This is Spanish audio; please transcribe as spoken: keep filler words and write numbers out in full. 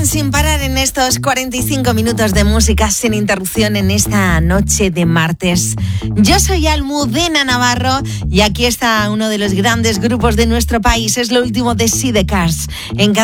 Suenan sin parar en estos cuarenta y cinco minutos de música sin interrupción en esta noche de martes. Yo soy Almudena Navarro y aquí está uno de los grandes grupos de nuestro país. Es lo último de Sidecars. En cada